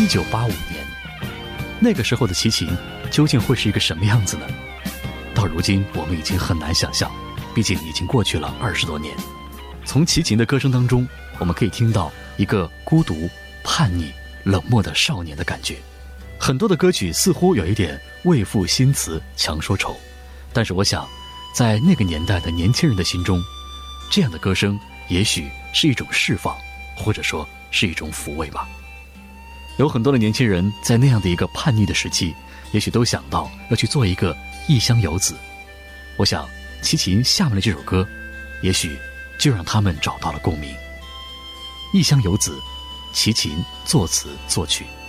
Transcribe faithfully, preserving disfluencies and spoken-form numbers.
一九八五年，那个时候的齐秦究竟会是一个什么样子呢？到如今我们已经很难想象，毕竟已经过去了二十多年。从齐秦的歌声当中，我们可以听到一个孤独、叛逆、冷漠的少年的感觉。很多的歌曲似乎有一点为赋新词强说愁，但是我想在那个年代的年轻人的心中，这样的歌声也许是一种释放，或者说是一种抚慰吧。有很多的年轻人在那样的一个叛逆的时期，也许都想到要去做一个异乡游子。我想齐秦下面的这首歌也许就让他们找到了共鸣。异乡游子，齐秦作词作曲。